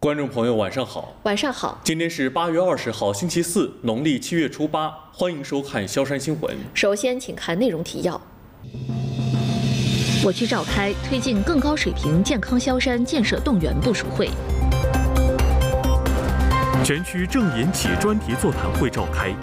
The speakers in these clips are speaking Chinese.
观众朋友，晚上好。 晚上好。 今天是8月20号，星期四，农历7月初8。欢迎收看萧山新闻。 首先，请看内容提要。我区召开推进更高水平健康萧山建设动员部署会。 全区正引起专题座谈会召开。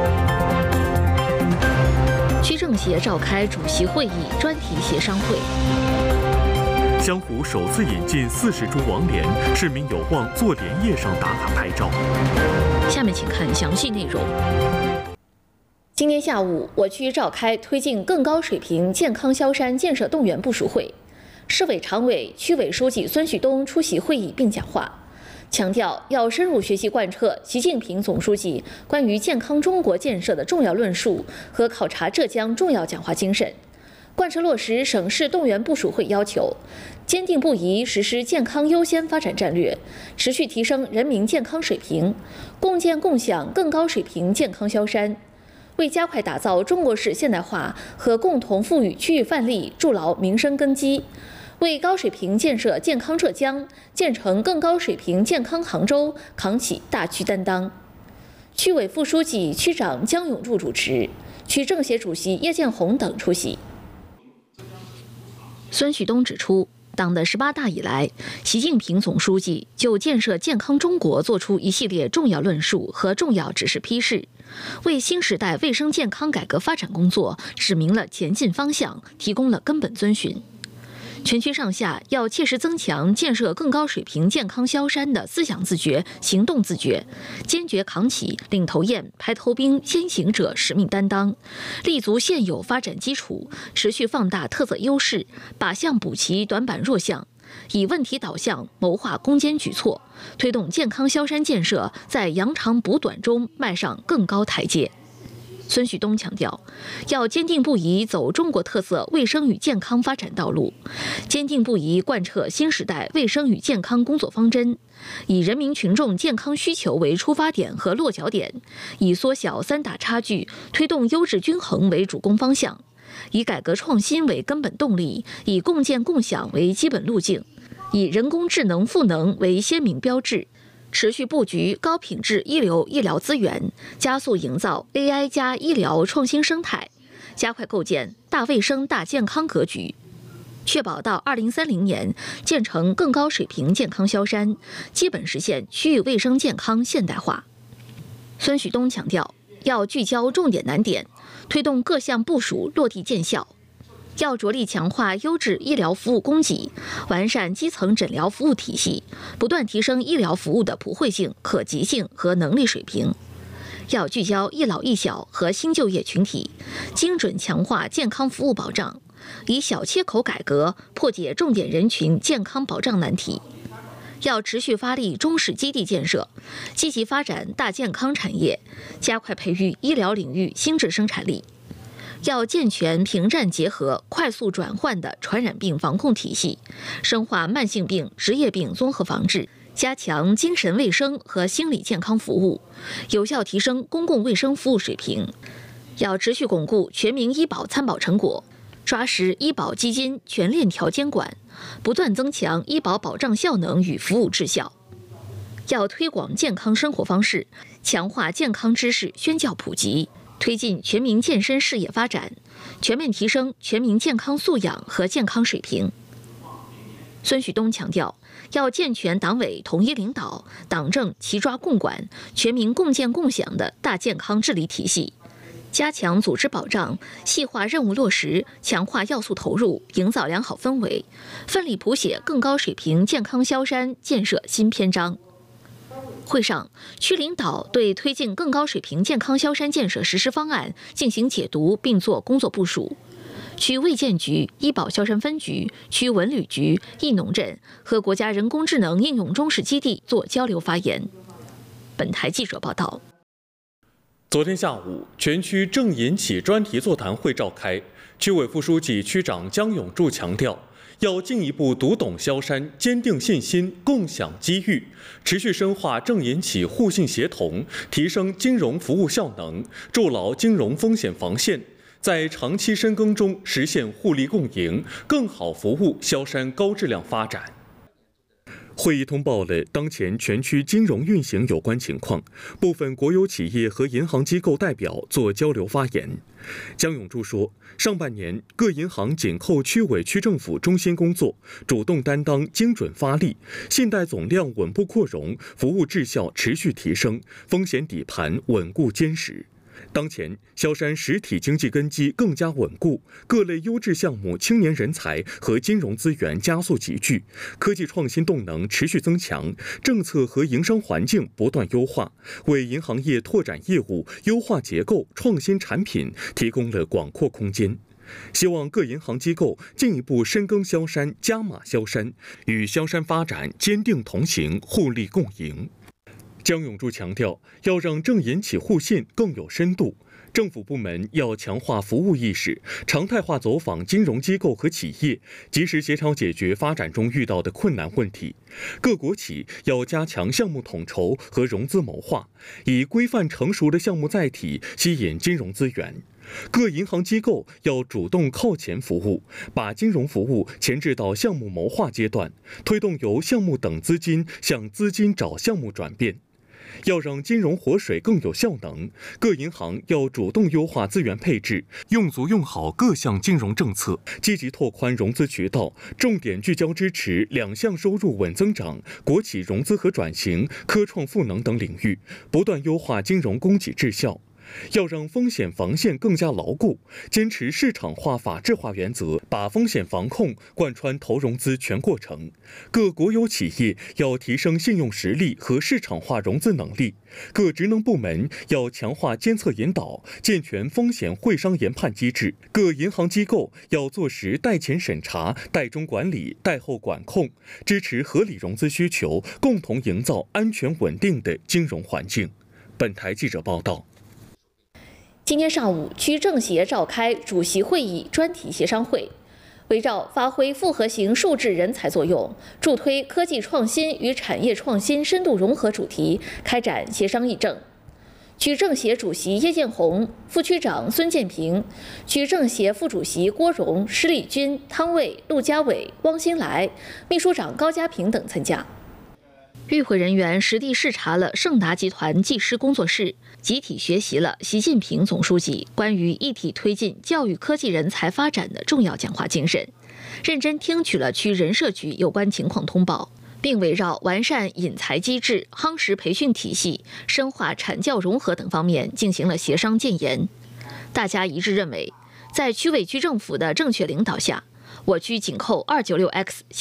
区政协召开主席会议专题协商会。 湘湖首次引进40株王莲，市民有望坐莲叶上打卡拍照。 下面请看详细内容。今天下午，我区召开推进更高水平健康萧山建设动员部署会，市委常委、区委书记孙旭东出席会议并讲话，强调要深入学习贯彻习近平总书记关于健康中国建设的重要论述和考察浙江重要讲话精神。贯彻落实省市动员部署会要求，坚定不移实施健康优先发展战略，持续提升人民健康水平，共建共享更高水平健康萧山，为加快打造中国式现代化和共同富裕区域范例筑牢民生根基，为高水平建设健康浙江、建成更高水平健康杭州扛起大区担当。区委副书记、区长姜永柱主持，区政协主席叶建红等出席。孙旭东指出，党的18大以来，习近平总书记就建设健康中国作出一系列重要论述和重要指示批示，为新时代卫生健康改革发展工作指明了前进方向，提供了根本遵循。全区上下要切实增强建设更高水平健康萧山的思想自觉、行动自觉，坚决扛起领头雁、排头兵、先行者使命担当，立足现有发展基础，持续放大特色优势，靶向补齐短板弱项，以问题导向谋划攻坚举措，推动健康萧山建设在扬长补短中迈上更高台阶。孙旭东强调，要坚定不移走中国特色卫生与健康发展道路，坚定不移贯彻新时代卫生与健康工作方针，以人民群众健康需求为出发点和落脚点，以缩小3大差距、推动优质均衡为主攻方向，以改革创新为根本动力，以共建共享为基本路径，以人工智能赋能为鲜明标志。持续布局高品质医疗资源，加速营造 AI 加医疗创新生态，加快构建大卫生大健康格局，确保到2030年建成更高水平健康萧山，基本实现区域卫生健康现代化。孙旭东强调，要聚焦重点难点，推动各项部署落地见效。要着力强化优质医疗服务供给，完善基层诊疗服务体系，不断提升医疗服务的普惠性、可及性和能力水平。要聚焦一老一小和新就业群体，精准强化健康服务保障，以小切口改革破解重点人群健康保障难题。要持续发力中式基地建设，积极发展大健康产业，加快培育医疗领域新质生产力。要健全平战结合、快速转换的传染病防控体系，深化慢性病、职业病综合防治，加强精神卫生和心理健康服务，有效提升公共卫生服务水平。要持续巩固全民医保参保成果，抓实医保基金全链条监管，不断增强医保保障效能与服务质效。要推广健康生活方式，强化健康知识宣教普及，推进全民健身事业发展，全面提升全民健康素养和健康水平。孙旭东强调，要健全党委统一领导、党政齐抓共管、全民共建共享的大健康治理体系，加强组织保障，细化任务落实，强化要素投入，营造良好氛围，奋力谱写更高水平健康萧山建设新篇章。会上，区领导对推进更高水平健康萧山建设实施方案进行解读并做工作部署。区卫健局、医保萧山分局、区文旅局、义农镇和国家人工智能应用中式基地做交流发言。本台记者报道。 昨天下午，全区正引起专题座谈会召开，区委副书记、区长姜永柱强调，要进一步读懂萧山，坚定信心，共享机遇，持续深化正引起互信协同，提升金融服务效能，筑牢金融风险防线，在长期深耕中实现互利共赢，更好服务萧山高质量发展。 会议通报了当前全区金融运行有关情况，部分国有企业和银行机构代表作交流发言。江永柱说，上半年各银行紧扣区委区政府中心工作，主动担当，精准发力，信贷总量稳步扩容，服务质效持续提升，风险底盘稳固坚实。当前，萧山实体经济根基更加稳固，各类优质项目、青年人才和金融资源加速集聚，科技创新动能持续增强，政策和营商环境不断优化，为银行业拓展业务、优化结构、创新产品提供了广阔空间。希望各银行机构进一步深耕萧山，加码萧山，与萧山发展坚定同行，互利共赢。江永柱强调，要让政银企互信更有深度，政府部门要强化服务意识，常态化走访金融机构和企业，及时协调解决发展中遇到的困难问题。各国企要加强项目统筹和融资谋划，以规范成熟的项目载体吸引金融资源。各银行机构要主动靠前服务，把金融服务前置到项目谋划阶段，推动由项目等资金向资金找项目转变。要让金融活水更有效能，各银行要主动优化资源配置，用足用好各项金融政策，积极拓宽融资渠道，重点聚焦支持两项收入稳增长、国企融资和转型、科创赋能等领域，不断优化金融供给质效。要让风险防线更加牢固，坚持市场化、法治化原则，把风险防控贯穿投融资全过程。各国有企业要提升信用实力和市场化融资能力，各职能部门要强化监测引导，健全风险会商研判机制。各银行机构要做实贷前审查、贷中管理、贷后管控，支持合理融资需求，共同营造安全稳定的金融环境。本台记者报道。 今天上午，区政协召开主席会议专题协商会，围绕发挥复合型数字人才作用，助推科技创新与产业创新深度融合主题开展协商议政。区政协主席叶建红、副区长孙建平、区政协副主席郭荣、施丽君、汤卫、陆家伟、汪新来、秘书长高家平等参加。与会人员实地视察了盛达集团技师工作室，集体学习了习近平总书记关于一体推进教育科技人才发展的重要讲话精神，认真听取了区人社局有关情况通报，并围绕完善引才机制、夯实培训体系、深化产教融合等方面进行了协商建言。大家一致认为，在区委区政府的正确领导下，我区紧扣296X